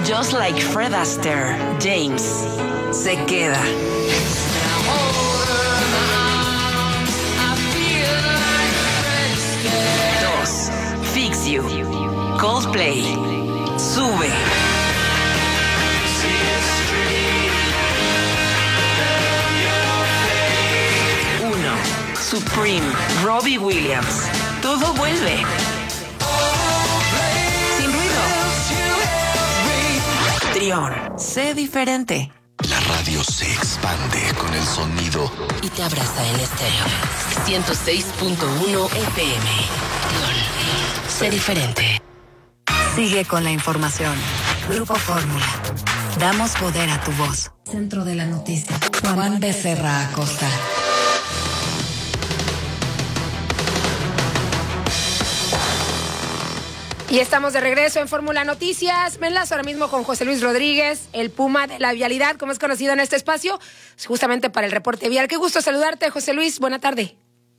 Just like Fred Astaire, James se queda. 2. Fix You, Coldplay, sube. 1. Supreme, Robbie Williams, todo vuelve. Sin ruido. Trión, sé diferente. La radio se expande con el sonido y te abraza en estéreo. 106.1 FM. Sé diferente. Sigue con la información. Grupo Fórmula. Damos poder a tu voz. Centro de la noticia. Juan Becerra Acosta. Y estamos de regreso en Fórmula Noticias. Me enlazo ahora mismo con José Luis Rodríguez, el Puma de la vialidad, como es conocido en este espacio, justamente para el reporte vial. Qué gusto saludarte, José Luis. Buena tarde.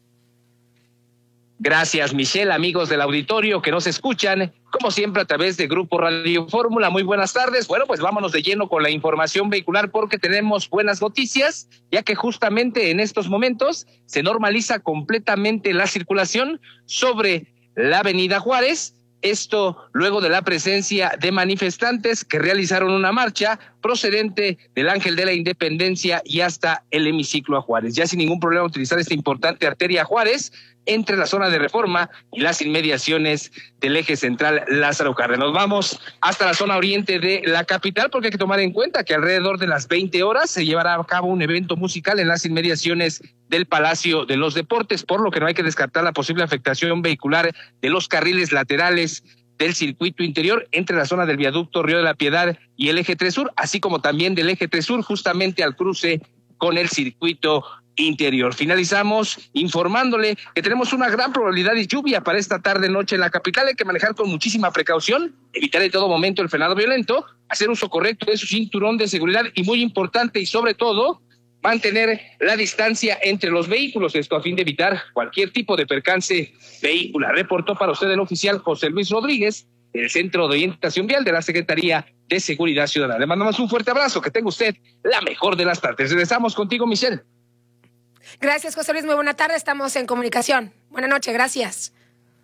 Gracias, Michelle, amigos del auditorio que nos escuchan, como siempre, a través de Grupo Radio Fórmula. Muy buenas tardes. Bueno, pues vámonos de lleno con la información vehicular porque tenemos buenas noticias, ya que justamente en estos momentos se normaliza completamente la circulación sobre la Avenida Juárez. Esto luego de la presencia de manifestantes que realizaron una marcha procedente del Ángel de la Independencia y hasta el hemiciclo a Juárez. Ya sin ningún problema utilizar esta importante arteria Juárez entre la zona de Reforma y las inmediaciones del eje central Lázaro Cárdenas. Vamos hasta la zona oriente de la capital porque hay que tomar en cuenta que alrededor de las 20 horas se llevará a cabo un evento musical en las inmediaciones del Palacio de los Deportes, por lo que no hay que descartar la posible afectación vehicular de los carriles laterales del circuito interior entre la zona del viaducto Río de la Piedad y el eje 3 Sur, así como también del eje 3 Sur justamente al cruce con el circuito interior. Finalizamos informándole que tenemos una gran probabilidad de lluvia para esta tarde-noche en la capital. Hay que manejar con muchísima precaución, evitar en todo momento el frenado violento, hacer uso correcto de su cinturón de seguridad y muy importante y sobre todo mantener la distancia entre los vehículos, esto a fin de evitar cualquier tipo de percance vehicular. Reportó para usted el oficial José Luis Rodríguez, del Centro de Orientación Vial de la Secretaría de Seguridad Ciudadana. Le mandamos un fuerte abrazo, que tenga usted la mejor de las tardes. Regresamos contigo, Michelle. Gracias, José Luis, muy buena tarde, estamos en comunicación. Buenas noches, gracias.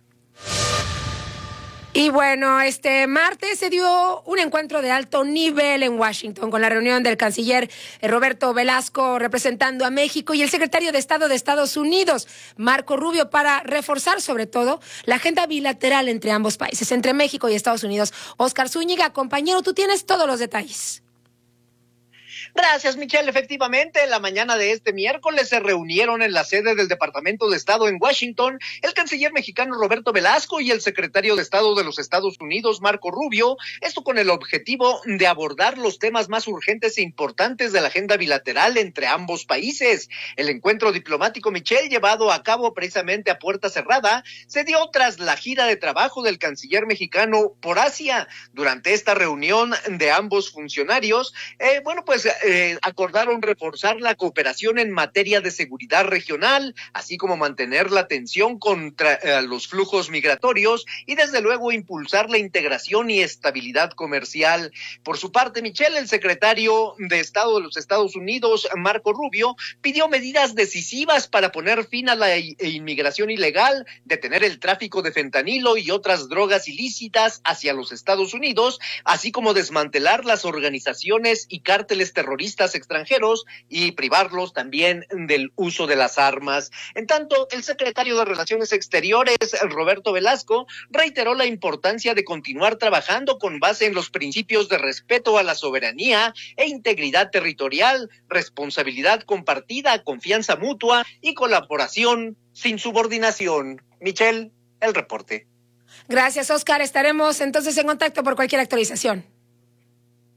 Y bueno, este martes se dio un encuentro de alto nivel en Washington con la reunión del canciller Roberto Velasco representando a México y el secretario de Estado de Estados Unidos, Marco Rubio, para reforzar sobre todo la agenda bilateral entre ambos países, entre México y Estados Unidos. Oscar Zúñiga, compañero, tú tienes todos los detalles. Gracias, Michelle. Efectivamente, en la mañana de este miércoles se reunieron en la sede del Departamento de Estado en Washington el canciller mexicano Roberto Velasco y el secretario de Estado de los Estados Unidos, Marco Rubio, esto con el objetivo de abordar los temas más urgentes e importantes de la agenda bilateral entre ambos países. El encuentro diplomático, Michelle, llevado a cabo precisamente a puerta cerrada, se dio tras la gira de trabajo del canciller mexicano por Asia. Durante esta reunión de ambos funcionarios, acordaron reforzar la cooperación en materia de seguridad regional, así como mantener la tensión contra los flujos migratorios y desde luego impulsar la integración y estabilidad comercial. Por su parte, Michelle, el secretario de Estado de los Estados Unidos, Marco Rubio, pidió medidas decisivas para poner fin a la inmigración ilegal, detener el tráfico de fentanilo y otras drogas ilícitas hacia los Estados Unidos, así como desmantelar las organizaciones y cárteles terroristas extranjeros y privarlos también del uso de las armas. En tanto, el secretario de Relaciones Exteriores, Roberto Velasco, reiteró la importancia de continuar trabajando con base en los principios de respeto a la soberanía e integridad territorial, responsabilidad compartida, confianza mutua y colaboración sin subordinación. Michelle, el reporte. Gracias, Oscar. Estaremos entonces en contacto por cualquier actualización.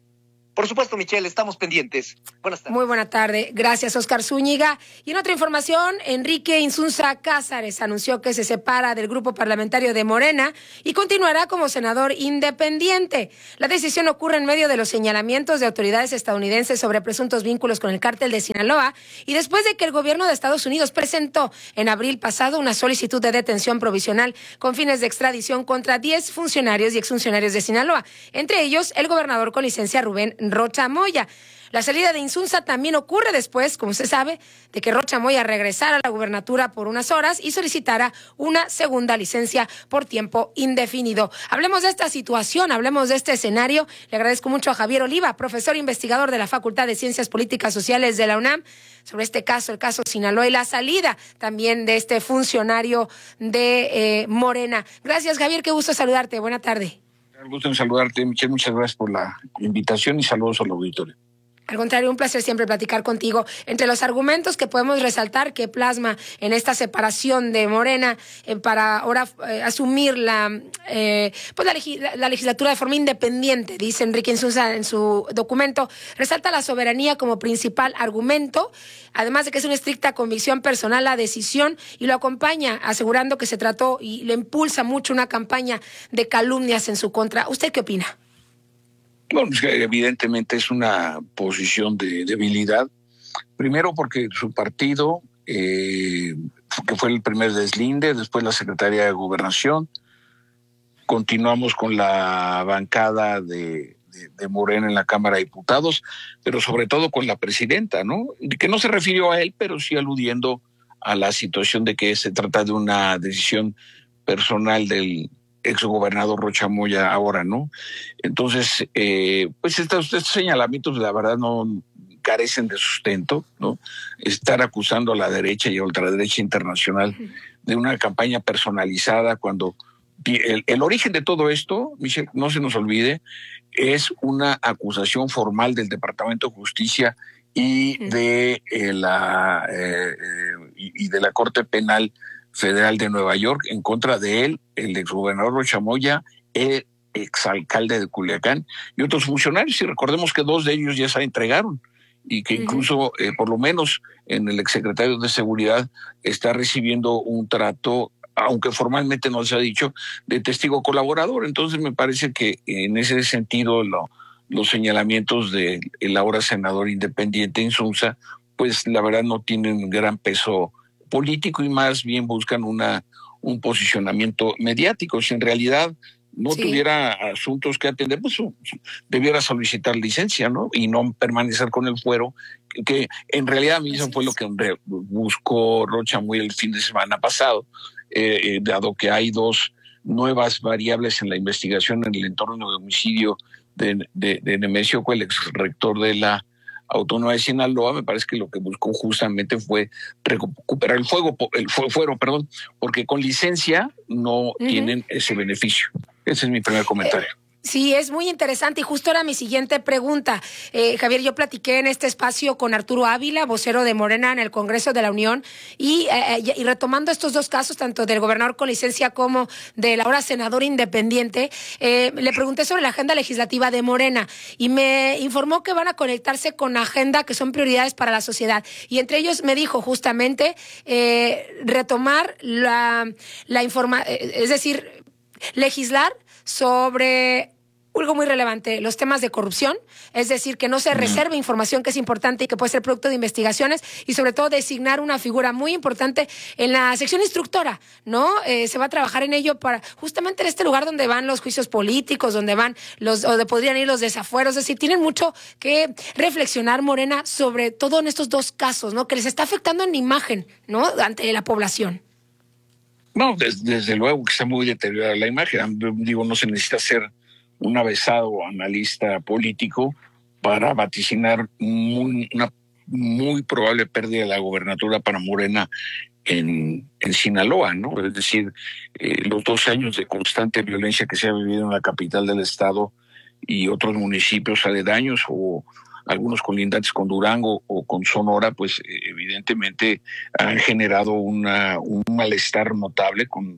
Por supuesto, Michelle, estamos pendientes. Buenas tardes. Muy buena tarde. Gracias, Oscar Zúñiga. Y en otra información, Enrique Insunza Cázares anunció que se separa del grupo parlamentario de Morena y continuará como senador independiente. La decisión ocurre en medio de los señalamientos de autoridades estadounidenses sobre presuntos vínculos con el cártel de Sinaloa y después de que el gobierno de Estados Unidos presentó en abril pasado una solicitud de detención provisional con fines de extradición contra 10 funcionarios y exfuncionarios de Sinaloa, entre ellos el gobernador con licencia Rubén Rocha Moya. La salida de Insunza también ocurre después, como se sabe, de que Rocha Moya regresara a la gubernatura por unas horas y solicitara una segunda licencia por tiempo indefinido. Hablemos de esta situación, hablemos de este escenario. Le agradezco mucho a Javier Oliva, profesor investigador de la Facultad de Ciencias Políticas Sociales de la UNAM, sobre este caso, el caso Sinaloa y la salida también de este funcionario de Morena. Gracias, Javier, qué gusto saludarte. Buena tarde. Un gusto en saludarte, Michelle. Muchas gracias por la invitación y saludos al auditorio. Al contrario, un placer siempre platicar contigo. Entre los argumentos que podemos resaltar que plasma en esta separación de Morena para ahora asumir la legislatura de forma independiente, dice Enrique Insunza en su documento, resalta la soberanía como principal argumento, además de que es una estricta convicción personal la decisión, y lo acompaña asegurando que se trató y le impulsa mucho una campaña de calumnias en su contra. ¿Usted qué opina? Bueno, evidentemente es una posición de debilidad. Primero porque su partido, que fue el primer deslinde, después la Secretaría de Gobernación, continuamos con la bancada de Morena en la Cámara de Diputados, pero sobre todo con la presidenta, ¿no? Que no se refirió a él, pero sí aludiendo a la situación de que se trata de una decisión personal del exgobernador Rocha Moya ahora, ¿no? Entonces, pues estos señalamientos, la verdad, no carecen de sustento, ¿no? Estar acusando a la derecha y a la ultraderecha internacional de una campaña personalizada cuando el origen de todo esto, Michelle, no se nos olvide, es una acusación formal del Departamento de Justicia y de la Corte Penal Federal de Nueva York en contra de él, el exgobernador Rocha Moya, el exalcalde de Culiacán y otros funcionarios. Y recordemos que 2 de ellos ya se entregaron y que incluso, por lo menos en el exsecretario de Seguridad, está recibiendo un trato, aunque formalmente no se ha dicho, de testigo colaborador. Entonces me parece que en ese sentido los señalamientos del ahora senador independiente Insunza, pues la verdad no tienen gran peso político y más bien buscan un posicionamiento mediático. Si en realidad no tuviera asuntos que atender, pues debiera solicitar licencia, ¿no? Y no permanecer con el fuero, que en realidad a mí eso fue lo que buscó Rocha Moya el fin de semana pasado, dado que hay 2 nuevas variables en la investigación en el entorno de homicidio de Nemesio, el ex rector de la Autónoma de Sinaloa. Me parece que lo que buscó justamente fue recuperar el fuero, porque con licencia no tienen ese beneficio. Ese es mi primer comentario. Sí, es muy interesante y justo era mi siguiente pregunta. Javier, yo platiqué en este espacio con Arturo Ávila, vocero de Morena en el Congreso de la Unión, y retomando estos 2 casos, tanto del gobernador con licencia como del ahora senador independiente, le pregunté sobre la agenda legislativa de Morena y me informó que van a conectarse con agenda que son prioridades para la sociedad. Y entre ellos me dijo justamente retomar es decir, legislar sobre algo muy relevante, los temas de corrupción, es decir, que no se reserve información que es importante y que puede ser producto de investigaciones, y sobre todo designar una figura muy importante en la sección instructora, ¿no? Se va a trabajar en ello para justamente en este lugar donde van los juicios políticos, donde van donde podrían ir los desafueros, es decir, tienen mucho que reflexionar Morena sobre todo en estos 2 casos, ¿no? Que les está afectando en imagen, ¿no? Ante la población. No, desde luego que está muy deteriorada la imagen. Digo, no se necesita ser un avesado analista político para vaticinar una muy probable pérdida de la gobernatura para Morena en Sinaloa, ¿no? Es decir, los 2 años de constante violencia que se ha vivido en la capital del estado y otros municipios aledaños o algunos colindantes con Durango o con Sonora, pues evidentemente han generado un malestar notable con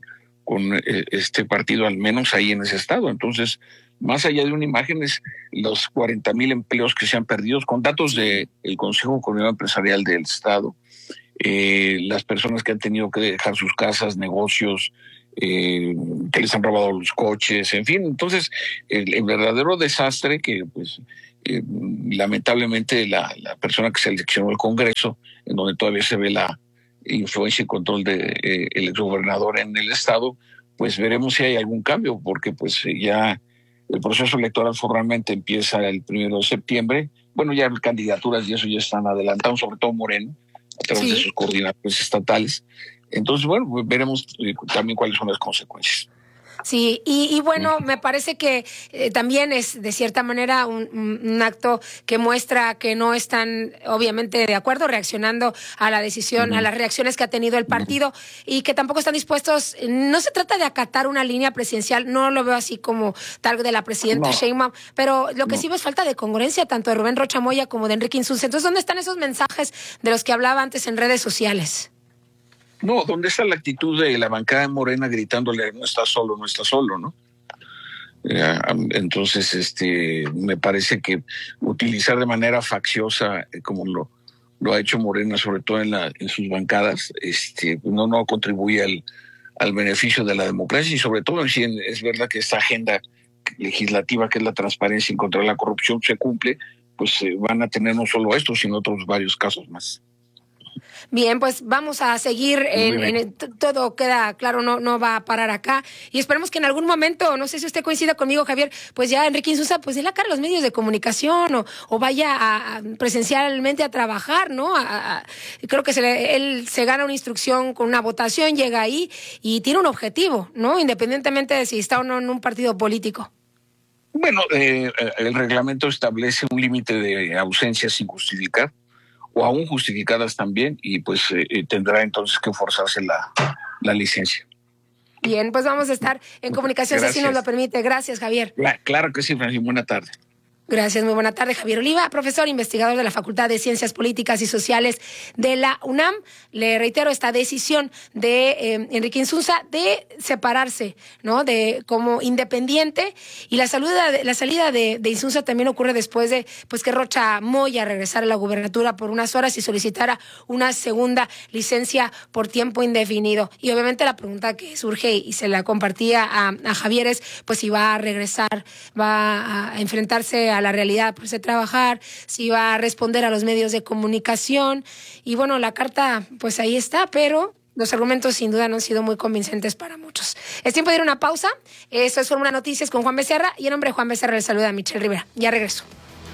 este partido, al menos ahí en ese estado. Entonces, más allá de una imagen, es los 40,000 empleos que se han perdido, con datos del Consejo Coordinador Empresarial del Estado, las personas que han tenido que dejar sus casas, negocios, que les han robado los coches, en fin. Entonces, el verdadero desastre que, pues, lamentablemente la persona que seleccionó el Congreso, en donde todavía se ve la influencia y control del exgobernador en el Estado, pues veremos si hay algún cambio, porque pues ya el proceso electoral formalmente empieza el 1 de septiembre. Bueno, ya candidaturas y eso ya están adelantados, sobre todo Moreno, a través de sus coordinadores estatales. Entonces, bueno, veremos también cuáles son las consecuencias. Sí, y bueno, me parece que también es de cierta manera un acto que muestra que no están obviamente de acuerdo, reaccionando a la decisión, a las reacciones que ha tenido el partido, y que tampoco están dispuestos. No se trata de acatar una línea presidencial, no lo veo así como tal de la presidenta Sheinbaum, pero lo que sí veo es falta de congruencia tanto de Rubén Rocha Moya como de Enrique Insunza. Entonces, ¿dónde están esos mensajes de los que hablaba antes en redes sociales? No, ¿dónde está la actitud de la bancada de Morena gritándole no está solo, ¿no? Entonces, me parece que utilizar de manera facciosa, como lo ha hecho Morena, sobre todo en sus bancadas, no contribuye al beneficio de la democracia, y sobre todo si es verdad que esta agenda legislativa, que es la transparencia y contra la corrupción, se cumple, pues van a tener no solo esto, sino otros varios casos más. Bien, pues vamos a seguir todo queda claro, no va a parar acá, y esperemos que en algún momento, no sé si usted coincida conmigo, Javier, pues ya Enrique Insunza pues dé la cara a los medios de comunicación o vaya presencialmente a trabajar, ¿no? Creo que él se gana una instrucción con una votación, llega ahí y tiene un objetivo, ¿no? Independientemente de si está o no en un partido político. Bueno, el reglamento establece un límite de ausencias sin justificar, o aún justificadas también, y pues tendrá entonces que forzarse la licencia. Bien, pues vamos a estar en comunicación, si así nos lo permite. Gracias, Javier. Claro que sí, Francisco. Buena tarde. Gracias, muy buena tarde. Javier Oliva, profesor investigador de la Facultad de Ciencias Políticas y Sociales de la UNAM. Le reitero esta decisión de Enrique Insunza de separarse, ¿no? De como independiente, y la salida de Insunza también ocurre después de pues que Rocha Moya regresara a la gubernatura por unas horas y solicitara una segunda licencia por tiempo indefinido. Y obviamente la pregunta que surge y se la compartía a Javier es pues si va a regresar, va a enfrentarse a la realidad, por trabajar, si va a responder a los medios de comunicación. Y bueno, la carta pues ahí está, pero los argumentos sin duda no han sido muy convincentes para muchos. Es tiempo de ir a una pausa. Esto es Fórmula Noticias con Juan Becerra, y en nombre de Juan Becerra le saluda a Michelle Rivera. Ya regreso.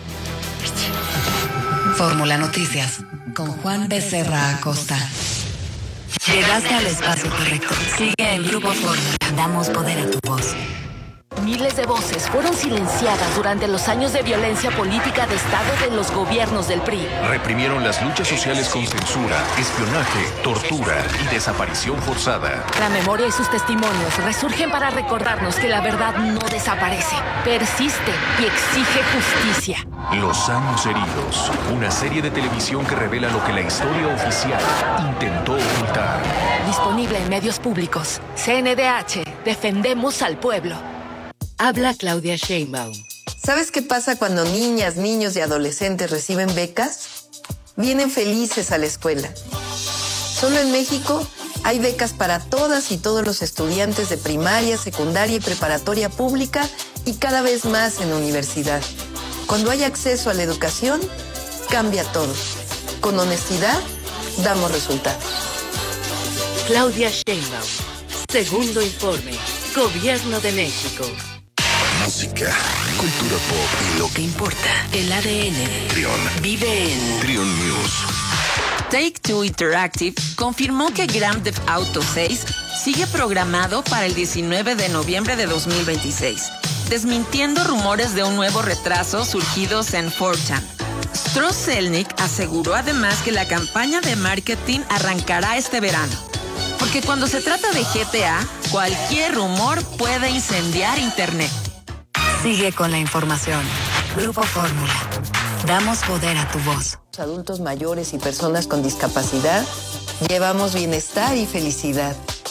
Fórmula Noticias con Juan Becerra Acosta. Llegaste al espacio correcto. Sigue en Grupo Fórmula. Damos poder a tu voz. Miles de voces fueron silenciadas durante los años de violencia política de Estado de los gobiernos del PRI. Reprimieron las luchas sociales con censura, espionaje, tortura y desaparición forzada. La memoria y sus testimonios resurgen para recordarnos que la verdad no desaparece, persiste y exige justicia. Los años heridos, una serie de televisión que revela lo que la historia oficial intentó ocultar. Disponible en medios públicos. CNDH, defendemos al pueblo. Habla Claudia Sheinbaum. ¿Sabes qué pasa cuando niñas, niños y adolescentes reciben becas? Vienen felices a la escuela. Solo en México hay becas para todas y todos los estudiantes de primaria, secundaria y preparatoria pública, y cada vez más en universidad. Cuando hay acceso a la educación, cambia todo. Con honestidad, damos resultados. Claudia Sheinbaum. Segundo informe. Gobierno de México. Música, cultura pop y lo que importa. El ADN. Trión. Vive en Trión News. Take-Two Interactive confirmó que Grand Theft Auto 6 sigue programado para el 19 de noviembre de 2026, desmintiendo rumores de un nuevo retraso surgidos en 4chan. Stroh Zelnick aseguró además que la campaña de marketing arrancará este verano, porque cuando se trata de GTA, cualquier rumor puede incendiar Internet. Sigue con la información. Grupo Fórmula. Damos poder a tu voz. Adultos mayores y personas con discapacidad, llevamos bienestar y felicidad.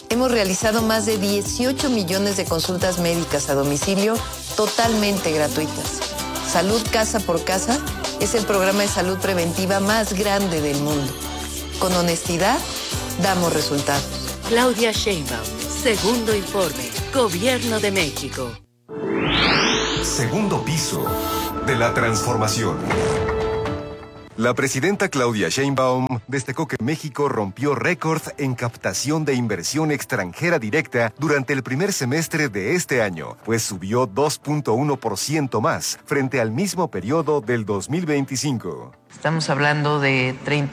Hemos realizado más de 18 millones de consultas médicas a domicilio totalmente gratuitas. Salud Casa por Casa es el programa de salud preventiva más grande del mundo. Con honestidad, damos resultados. Claudia Sheinbaum, segundo informe, Gobierno de México. Segundo piso de la transformación. La presidenta Claudia Sheinbaum destacó que México rompió récord en captación de inversión extranjera directa durante el primer semestre de este año, pues subió 2.1% más frente al mismo periodo del 2025. Estamos hablando de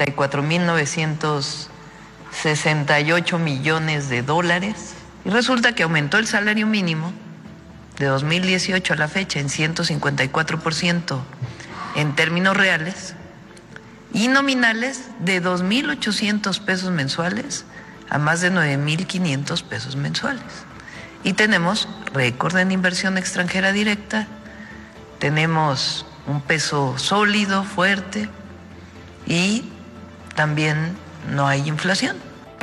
34.968 millones de dólares y resulta que aumentó el salario mínimo de 2018 a la fecha en 154% en términos reales y nominales de 2.800 pesos mensuales a más de 9.500 pesos mensuales. Y tenemos récord en inversión extranjera directa, tenemos un peso sólido, fuerte y también no hay inflación.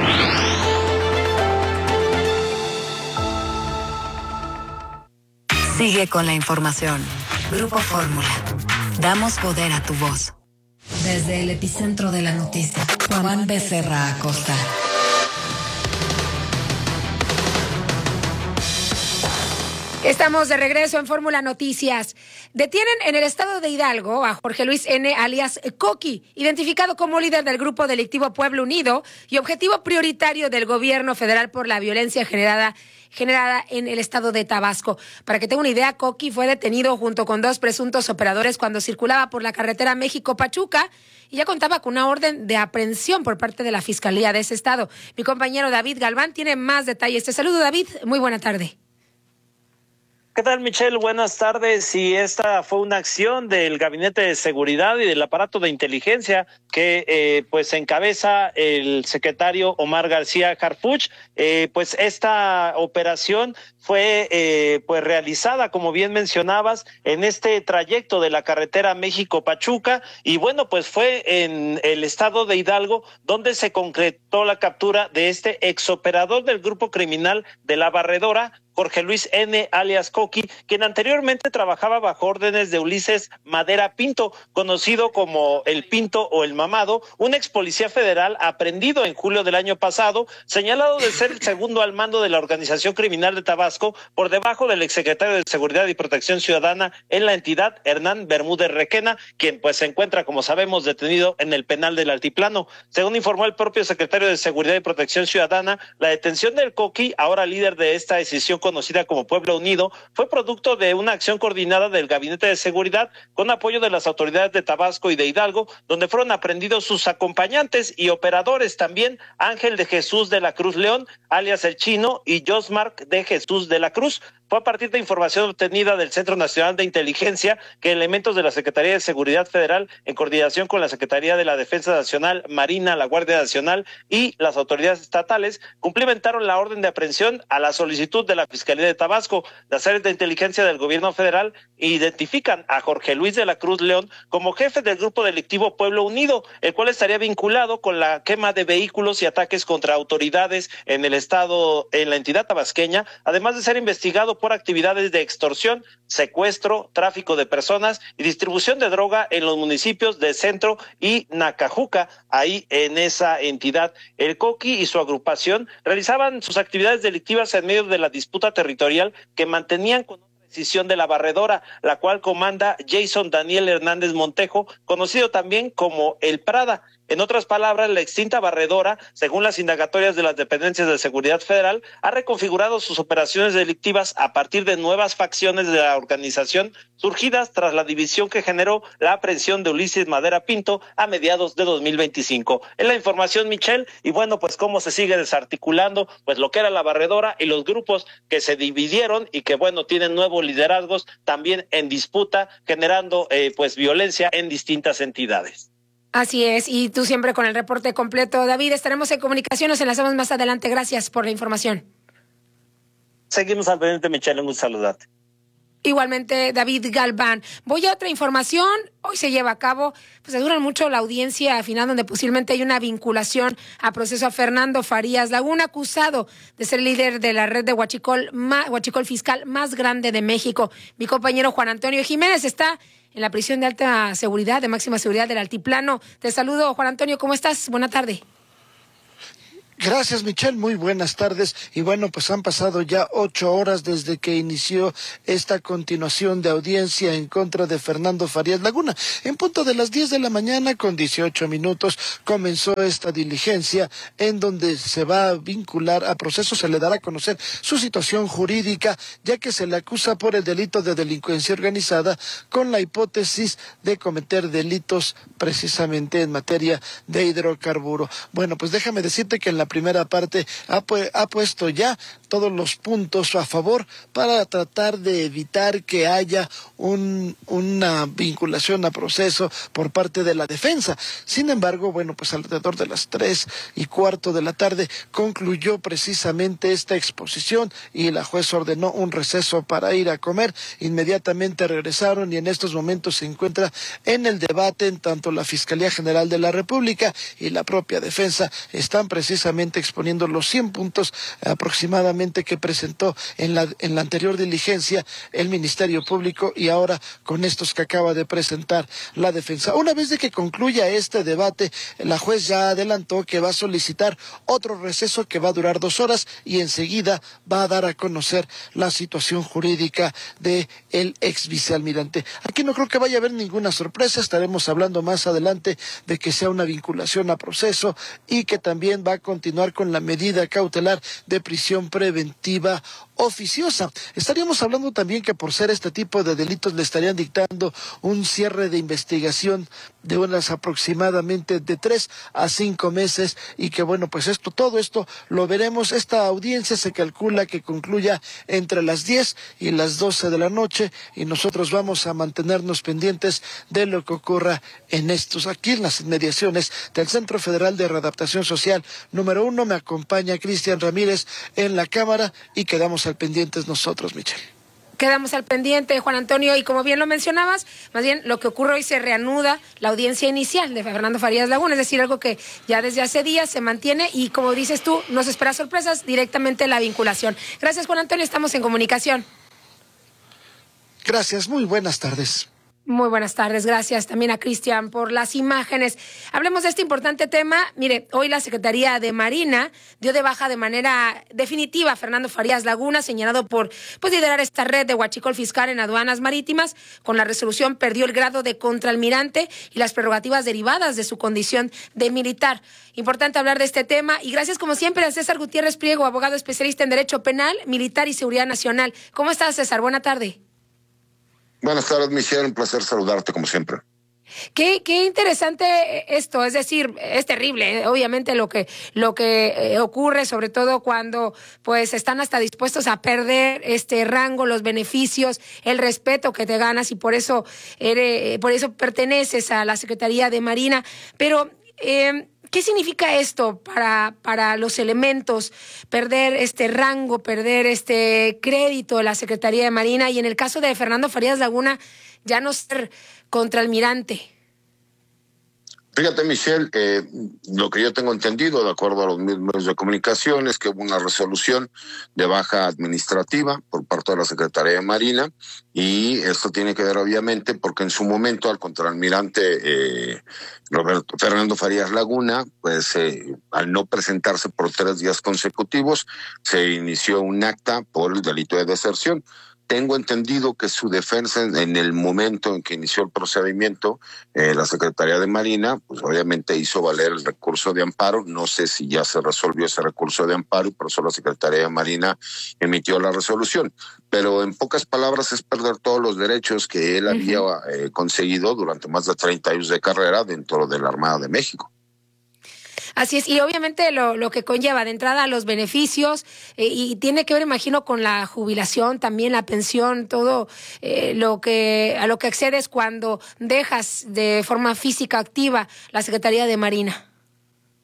Sigue con la información. Grupo Fórmula. Damos poder a tu voz. Desde el epicentro de la noticia, Juan Becerra Acosta. Estamos de regreso en Fórmula Noticias. Detienen en el estado de Hidalgo a Jorge Luis N., alias Coqui, identificado como líder del grupo delictivo Pueblo Unido y objetivo prioritario del gobierno federal por la violencia generada en el estado de Tabasco. Para que tenga una idea, Coqui fue detenido junto con 2 presuntos operadores cuando circulaba por la carretera México-Pachuca y ya contaba con una orden de aprehensión por parte de la Fiscalía de ese estado. Mi compañero David Galván tiene más detalles. Te saludo, David. Muy buena tarde. ¿Qué tal, Michelle? Buenas tardes. Y esta fue una acción del Gabinete de Seguridad y del aparato de inteligencia que pues encabeza el secretario Omar García Harfuch. Pues esta operación fue pues realizada, como bien mencionabas, en este trayecto de la carretera México-Pachuca y bueno, pues fue en el estado de Hidalgo donde se concretó la captura de este exoperador del grupo criminal de La Barredora, Jorge Luis N., alias Coqui, quien anteriormente trabajaba bajo órdenes de Ulises Madera Pinto, conocido como el Pinto o el Mamado, un ex policía federal aprehendido en julio del año pasado, señalado de ser el segundo al mando de la organización criminal de Tabasco, por debajo del exsecretario de Seguridad y Protección Ciudadana en la entidad, Hernán Bermúdez Requena, quien pues se encuentra, como sabemos, detenido en el penal del Altiplano. Según informó el propio secretario de Seguridad y Protección Ciudadana, la detención del Coqui, ahora líder de esta decisión conocida como Pueblo Unido, fue producto de una acción coordinada del Gabinete de Seguridad con apoyo de las autoridades de Tabasco y de Hidalgo, donde fueron aprehendidos sus acompañantes y operadores también, Ángel de Jesús de la Cruz León, alias El Chino, y Josmark de Jesús de la Cruz. Fue a partir de información obtenida del Centro Nacional de Inteligencia que elementos de la Secretaría de Seguridad Federal, en coordinación con la Secretaría de la Defensa Nacional, Marina, la Guardia Nacional y las autoridades estatales, cumplimentaron la orden de aprehensión a la solicitud de la Fiscalía de Tabasco. Las áreas de inteligencia del gobierno federal identifican a Jorge Luis de la Cruz León como jefe del grupo delictivo Pueblo Unido, el cual estaría vinculado con la quema de vehículos y ataques contra autoridades en el estado, en la entidad tabasqueña, además de ser investigado por actividades de extorsión, secuestro, tráfico de personas y distribución de droga en los municipios de Centro y Nacajuca, ahí en esa entidad. El Coqui y su agrupación realizaban sus actividades delictivas en medio de la disputa territorial que mantenían con decisión de La Barredora, la cual comanda Jason Daniel Hernández Montejo, conocido también como El Prada. En otras palabras, la extinta Barredora, según las indagatorias de las dependencias de seguridad federal, ha reconfigurado sus operaciones delictivas a partir de nuevas facciones de la organización surgidas tras la división que generó la aprehensión de Ulises Madera Pinto a mediados de 2025. Es la información, Michelle, y bueno, pues cómo se sigue desarticulando pues lo que era la Barredora y los grupos que se dividieron y que bueno, tienen nuevos liderazgos también en disputa, generando pues violencia en distintas entidades. Así es, y tú siempre con el reporte completo. David, estaremos en comunicación, nos enlazamos más adelante. Gracias por la información. Seguimos al pendiente, Michelle, un gusto saludarte. Igualmente, David Galván. Voy a otra información. hoy se lleva a cabo, pues se dura mucho la audiencia final, donde posiblemente hay una vinculación a proceso a Fernando Farías Laguna, acusado de ser líder de la red de huachicol fiscal más grande de México. Mi compañero Juan Antonio Jiménez está en la prisión de alta seguridad, de máxima seguridad del Altiplano. Te saludo, Juan Antonio, ¿cómo estás? Buena tarde. Gracias, Michelle. Muy buenas tardes. Y bueno, pues han pasado ya 8 horas desde que inició esta continuación de audiencia en contra de Fernando Farías Laguna. En punto de las 10 de la mañana, con 18 minutos, comenzó esta diligencia en donde se va a vincular a proceso, se le dará a conocer su situación jurídica, ya que se le acusa por el delito de delincuencia organizada con la hipótesis de cometer delitos precisamente en materia de hidrocarburo. Bueno, pues déjame decirte que en la primera parte ha puesto ya todos los puntos a favor para tratar de evitar que haya una vinculación a proceso por parte de la defensa. Sin embargo, bueno, pues alrededor de las 3:15 de la tarde concluyó precisamente esta exposición y la juez ordenó un receso para ir a comer. Inmediatamente regresaron y en estos momentos se encuentra en el debate en tanto la Fiscalía General de la República y la propia defensa están precisamente exponiendo los 100 puntos aproximadamente que presentó en la anterior diligencia el Ministerio Público y ahora con estos que acaba de presentar la defensa. Una vez de que concluya este debate, la juez ya adelantó que va a solicitar otro receso que va a durar 2 horas y enseguida va a dar a conocer la situación jurídica de el ex vicealmirante. Aquí no creo que vaya a haber ninguna sorpresa, estaremos hablando más adelante de que sea una vinculación a proceso y que también va a continuar con la medida cautelar de prisión preventiva oficiosa. Estaríamos hablando también que por ser este tipo de delitos le estarían dictando un cierre de investigación de unas aproximadamente de 3 a 5 meses y que bueno, pues todo esto lo veremos. Esta audiencia se calcula que concluya entre las 10 y las 12 de la noche y nosotros vamos a mantenernos pendientes de lo que ocurra aquí en las inmediaciones del Centro Federal de Readaptación Social número 1. Me acompaña Cristian Ramírez en la cámara y quedamos al pendientes nosotros, Michelle. Quedamos al pendiente, Juan Antonio, y como bien lo mencionabas, más bien lo que ocurre hoy se reanuda la audiencia inicial de Fernando Farías Laguna, es decir, algo que ya desde hace días se mantiene y como dices tú, no se espera sorpresas, directamente la vinculación. Gracias, Juan Antonio, estamos en comunicación. Gracias, muy buenas tardes. Muy buenas tardes, gracias también a Cristian por las imágenes. Hablemos de este importante tema. Mire, hoy la Secretaría de Marina dio de baja de manera definitiva a Fernando Farías Laguna, señalado por liderar esta red de huachicol fiscal en aduanas marítimas. Con la resolución perdió el grado de contraalmirante y las prerrogativas derivadas de su condición de militar. Importante hablar de este tema y gracias como siempre a César Gutiérrez Priego, abogado especialista en Derecho Penal, Militar y Seguridad Nacional. ¿Cómo estás, César? Buena tarde. Buenas tardes, Michelle, un placer saludarte como siempre. Qué interesante esto, es decir, es terrible, obviamente lo que ocurre, sobre todo cuando pues están hasta dispuestos a perder este rango, los beneficios, el respeto que te ganas y por eso perteneces a la Secretaría de Marina, pero ¿qué significa esto para los elementos? Perder este rango, perder este crédito de la Secretaría de Marina y en el caso de Fernando Farías Laguna, ya no ser contraalmirante. Fíjate, Michelle, lo que yo tengo entendido, de acuerdo a los medios de comunicación, es que hubo una resolución de baja administrativa por parte de la Secretaría de Marina y esto tiene que ver obviamente porque en su momento al contraalmirante Fernando Farías Laguna, pues al no presentarse por 3 días consecutivos, se inició un acta por el delito de deserción. Tengo entendido que su defensa en el momento en que inició el procedimiento, la Secretaría de Marina, pues obviamente hizo valer el recurso de amparo. No sé si ya se resolvió ese recurso de amparo y por eso la Secretaría de Marina emitió la resolución. Pero en pocas palabras es perder todos los derechos que él había conseguido durante más de 30 años de carrera dentro de la Armada de México. Así es, y obviamente lo que conlleva de entrada los beneficios y tiene que ver, imagino, con la jubilación, también la pensión, todo a lo que accedes cuando dejas de forma física activa la Secretaría de Marina.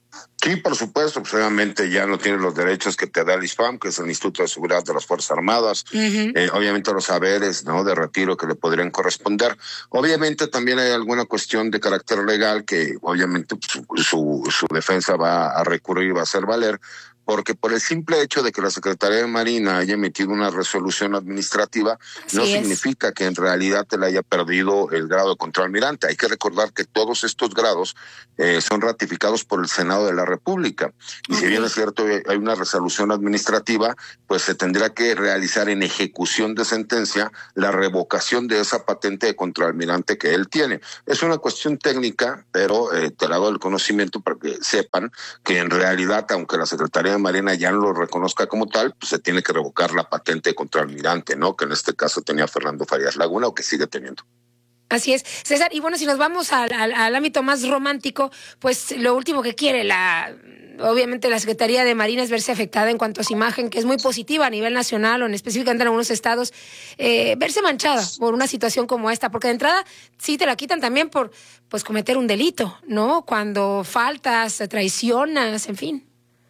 Sí, por supuesto, pues obviamente ya no tiene los derechos que te da el ISPAM, que es el Instituto de Seguridad de las Fuerzas Armadas, obviamente los saberes, ¿no?, de retiro que le podrían corresponder. Obviamente también hay alguna cuestión de carácter legal que obviamente su defensa va a recurrir y va a hacer valer, porque por el simple hecho de que la Secretaría de Marina haya emitido una resolución administrativa, no significa que en realidad te le haya perdido el grado de contraalmirante. Hay que recordar que todos estos grados son ratificados por el Senado de la República. Y si bien es cierto hay una resolución administrativa, pues se tendrá que realizar en ejecución de sentencia la revocación de esa patente de contraalmirante que él tiene. Es una cuestión técnica, pero te la hago el conocimiento para que sepan que en realidad, aunque la Secretaría de Marina ya no lo reconozca como tal, pues se tiene que revocar la patente de contraalmirante, ¿no?, que en este caso tenía Fernando Farías Laguna o que sigue teniendo. Así es, César. Y bueno, si nos vamos al ámbito más romántico, pues lo último que quiere obviamente la Secretaría de Marina es verse afectada en cuanto a su imagen, que es muy positiva a nivel nacional o específicamente en algunos estados, verse manchada por una situación como esta, porque de entrada sí te la quitan también por pues cometer un delito, ¿no? Cuando faltas, traicionas, en fin.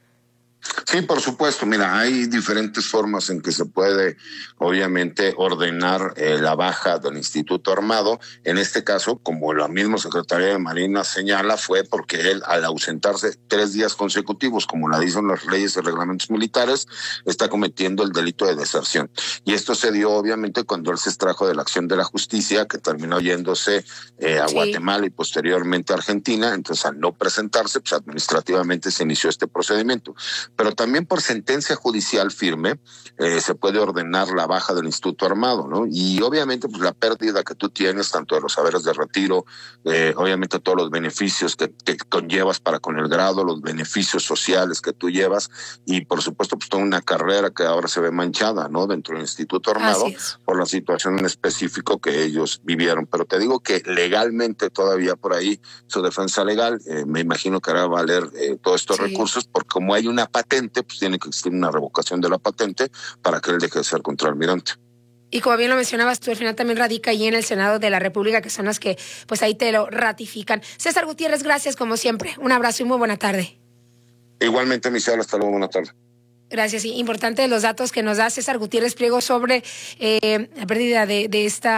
Sí, por supuesto. Mira, hay diferentes formas en que se puede, obviamente, ordenar la baja del Instituto Armado. En este caso, como la misma Secretaría de Marina señala, fue porque él, al ausentarse 3 días consecutivos, como la dicen las leyes y reglamentos militares, está cometiendo el delito de deserción. Y esto se dio, obviamente, cuando él se extrajo de la acción de la justicia, que terminó yéndose a Guatemala y posteriormente a Argentina. Entonces, al no presentarse, pues administrativamente se inició este procedimiento. Pero también por sentencia judicial firme se puede ordenar la baja del Instituto Armado, ¿no? Y obviamente pues la pérdida que tú tienes, tanto de los saberes de retiro, obviamente todos los beneficios que conllevas para con el grado, los beneficios sociales que tú llevas y por supuesto pues toda una carrera que ahora se ve manchada, ¿no?, dentro del Instituto Armado por la situación en específico que ellos vivieron. Pero te digo que legalmente todavía por ahí su defensa legal me imagino que hará valer todos estos recursos, porque como hay una patente, pues tiene que existir una revocación de la patente para que él deje de ser contraalmirante. Y como bien lo mencionabas tú, al final también radica allí en el Senado de la República, que son las que pues ahí te lo ratifican. César Gutiérrez, gracias como siempre. Un abrazo y muy buena tarde. Igualmente, Michelle, hasta luego, buena tarde. Gracias. Sí, importante los datos que nos da César Gutiérrez Priego sobre la pérdida de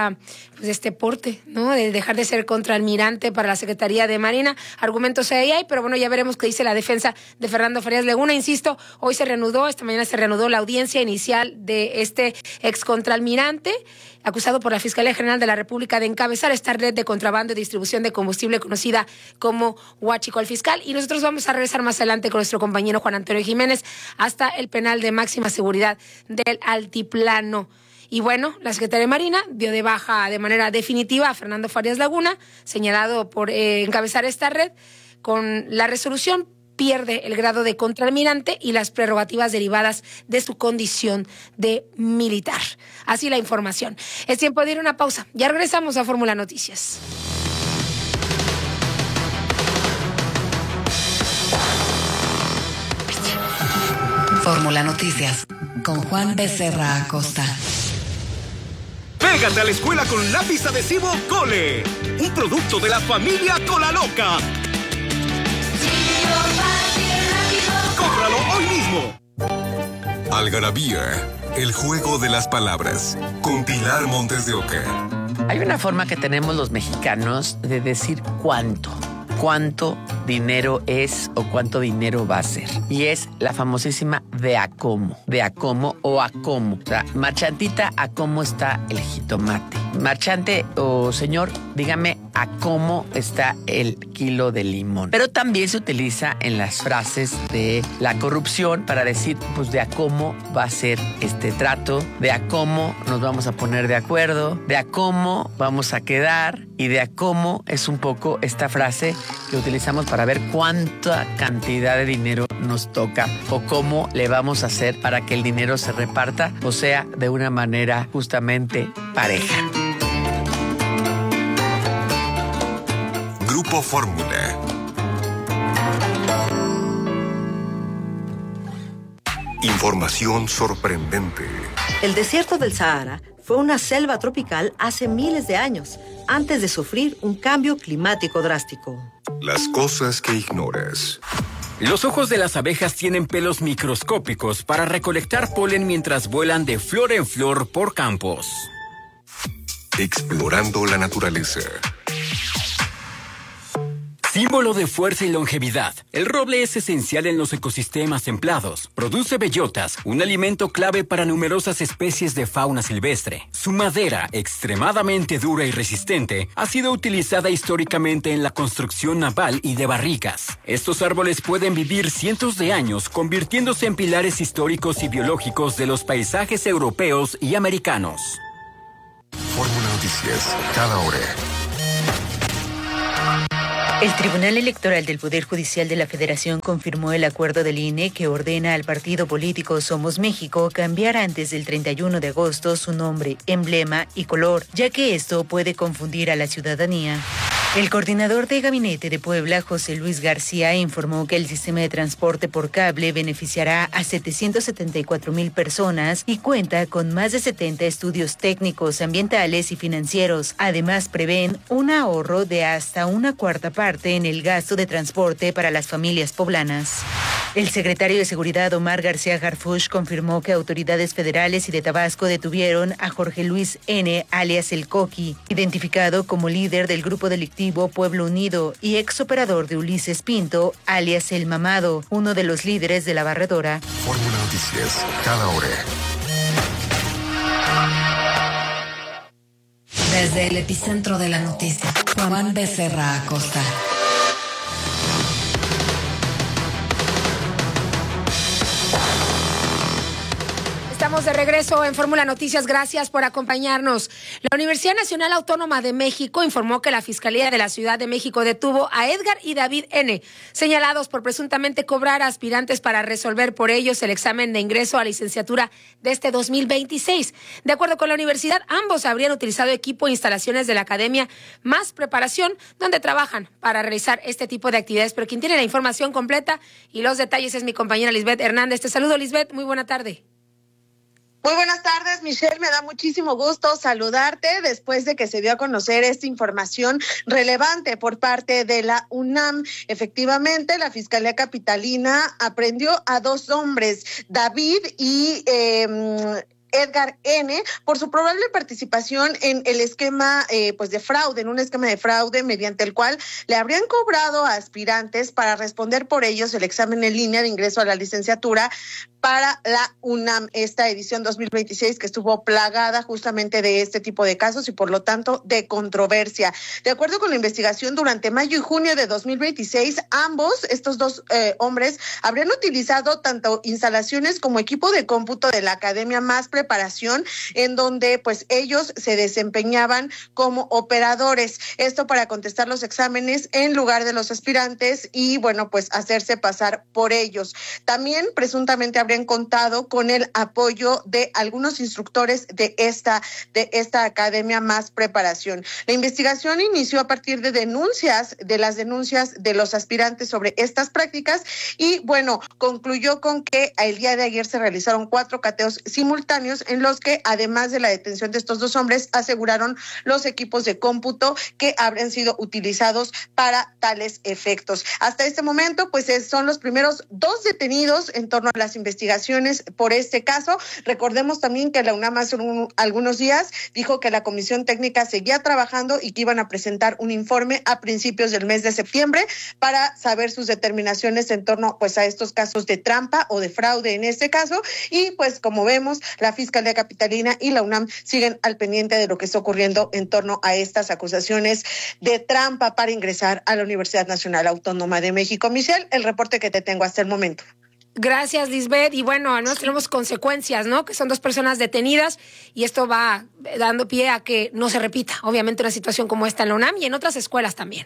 este porte, ¿no? De dejar de ser contraalmirante para la Secretaría de Marina. Argumentos ahí hay, pero bueno, ya veremos qué dice la defensa de Fernando Farías Laguna. Insisto, esta mañana se reanudó la audiencia inicial de este ex contraalmirante, acusado por la Fiscalía General de la República de encabezar esta red de contrabando y distribución de combustible conocida como Huachico al Fiscal. Y nosotros vamos a regresar más adelante con nuestro compañero Juan Antonio Jiménez hasta el penal de máxima seguridad del Altiplano. Y bueno, la Secretaría de Marina dio de baja de manera definitiva a Fernando Farías Laguna, señalado por encabezar esta red. Con la resolución pierde el grado de contraalmirante y las prerrogativas derivadas de su condición de militar. Así la información. Es tiempo de ir a una pausa. Ya regresamos a Fórmula Noticias. Fórmula Noticias con Juan Becerra Acosta. Pégate a la escuela con lápiz adhesivo Cole, un producto de la familia Cola Loca. ¡Cómpralo hoy mismo! Algarabía, el juego de las palabras, con Pilar Montes de Oca. Hay una forma que tenemos los mexicanos de decir cuánto dinero es o cuánto dinero va a ser. Y es la famosísima de a cómo o a cómo. O sea, marchantita, ¿a cómo está el jitomate? Marchante o señor, dígame a cómo está el kilo de limón. Pero también se utiliza en las frases de la corrupción para decir, pues de a cómo va a ser este trato, de a cómo nos vamos a poner de acuerdo, de a cómo vamos a quedar y de a cómo es un poco esta frase que utilizamos para ver cuánta cantidad de dinero nos toca o cómo le vamos a hacer para que el dinero se reparta, o sea, de una manera justamente pareja. Grupo Fórmula. Información sorprendente. El desierto del Sahara fue una selva tropical hace miles de años, antes de sufrir un cambio climático drástico. Las cosas que ignoras. Los ojos de las abejas tienen pelos microscópicos para recolectar polen mientras vuelan de flor en flor por campos. Explorando la naturaleza. Símbolo de fuerza y longevidad, el roble es esencial en los ecosistemas templados. Produce bellotas, un alimento clave para numerosas especies de fauna silvestre. Su madera, extremadamente dura y resistente, ha sido utilizada históricamente en la construcción naval y de barricas. Estos árboles pueden vivir cientos de años, convirtiéndose en pilares históricos y biológicos de los paisajes europeos y americanos. Fórmula Noticias, cada hora. El Tribunal Electoral del Poder Judicial de la Federación confirmó el acuerdo del INE que ordena al partido político Somos México cambiar antes del 31 de agosto su nombre, emblema y color, ya que esto puede confundir a la ciudadanía. El coordinador de gabinete de Puebla, José Luis García, informó que el sistema de transporte por cable beneficiará a 774,000 personas y cuenta con más de 70 estudios técnicos, ambientales y financieros. Además, prevén un ahorro de hasta una cuarta parte en el gasto de transporte para las familias poblanas. El secretario de Seguridad, Omar García Harfuch, confirmó que autoridades federales y de Tabasco detuvieron a Jorge Luis N., alias El Coqui, identificado como líder del grupo delictivo Pueblo Unido y exoperador de Ulises Pinto, alias El Mamado, uno de los líderes de la barredora. Fórmula Noticias, cada hora. Desde el epicentro de la noticia, Juan Becerra Acosta. Estamos de regreso en Fórmula Noticias. Gracias por acompañarnos. La Universidad Nacional Autónoma de México informó que la Fiscalía de la Ciudad de México detuvo a Edgar y David N., señalados por presuntamente cobrar a aspirantes para resolver por ellos el examen de ingreso a licenciatura de este 2026. De acuerdo con la universidad, ambos habrían utilizado equipo e instalaciones de la Academia Más Preparación, donde trabajan para realizar este tipo de actividades. Pero quien tiene la información completa y los detalles es mi compañera Lisbeth Hernández. Te saludo, Lisbeth. Muy buena tarde. Muy buenas tardes, Michelle. Me da muchísimo gusto saludarte después de que se dio a conocer esta información relevante por parte de la UNAM. Efectivamente, la Fiscalía Capitalina aprendió a 2 hombres, David y Edgar N., por su probable participación en el esquema de fraude, en un esquema de fraude mediante el cual le habrían cobrado a aspirantes para responder por ellos el examen en línea de ingreso a la licenciatura para la UNAM, esta edición 2026 que estuvo plagada justamente de este tipo de casos y por lo tanto de controversia. De acuerdo con la investigación, durante mayo y junio de 2026, estos 2 hombres habrían utilizado tanto instalaciones como equipo de cómputo de la Academia Más Preparación, en donde pues ellos se desempeñaban como operadores, esto para contestar los exámenes en lugar de los aspirantes y bueno, pues hacerse pasar por ellos. También presuntamente habrían contado con el apoyo de algunos instructores de esta Academia Más Preparación. La investigación inició a partir de las denuncias de los aspirantes sobre estas prácticas y bueno, concluyó con que el día de ayer se realizaron 4 cateos simultáneos en los que además de la detención de estos 2 hombres aseguraron los equipos de cómputo que habrían sido utilizados para tales efectos. Hasta este momento pues son los primeros 2 detenidos en torno a las investigaciones por este caso. Recordemos también que la UNAM hace algunos días dijo que la Comisión Técnica seguía trabajando y que iban a presentar un informe a principios del mes de septiembre para saber sus determinaciones en torno pues a estos casos de trampa o de fraude en este caso y pues como vemos la Fiscalía Capitalina y la UNAM siguen al pendiente de lo que está ocurriendo en torno a estas acusaciones de trampa para ingresar a la Universidad Nacional Autónoma de México. Michelle, el reporte que te tengo hasta el momento. Gracias, Lisbeth. Y bueno, al menos tenemos consecuencias, ¿no? Que son 2 personas detenidas y esto va dando pie a que no se repita, obviamente, una situación como esta en la UNAM y en otras escuelas también.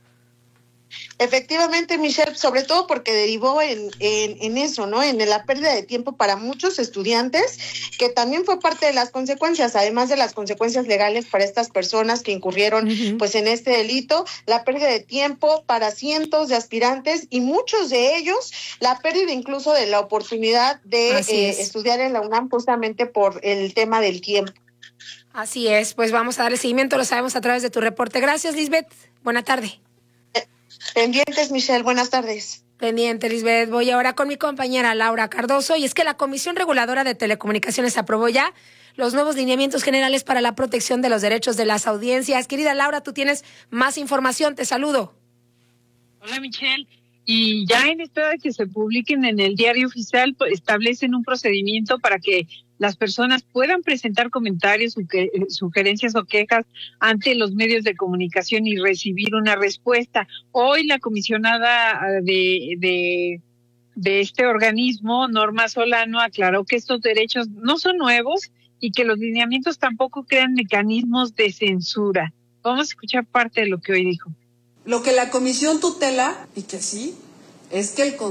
Efectivamente, Michelle, sobre todo porque derivó en eso, ¿no? En la pérdida de tiempo para muchos estudiantes, que también fue parte de las consecuencias, además de las consecuencias legales para estas personas que incurrieron pues en este delito, la pérdida de tiempo para cientos de aspirantes y muchos de ellos, la pérdida incluso de la oportunidad de estudiar en la UNAM justamente por el tema del tiempo. Así es, pues vamos a darle seguimiento, lo sabemos a través de tu reporte. Gracias, Lisbeth. Buena tarde. Pendientes, Michelle. Buenas tardes. Pendiente, Lisbeth. Voy ahora con mi compañera Laura Cardoso. Y es que la Comisión Reguladora de Telecomunicaciones aprobó ya los nuevos lineamientos generales para la protección de los derechos de las audiencias. Querida Laura, tú tienes más información. Te saludo. Hola, Michelle. Y ya en espera de que se publiquen en el Diario Oficial, establecen un procedimiento para que las personas puedan presentar comentarios, sugerencias o quejas ante los medios de comunicación y recibir una respuesta. Hoy la comisionada de este organismo, Norma Solano, aclaró que estos derechos no son nuevos y que los lineamientos tampoco crean mecanismos de censura. Vamos a escuchar parte de lo que hoy dijo. Lo que la comisión tutela, y que sí, es que el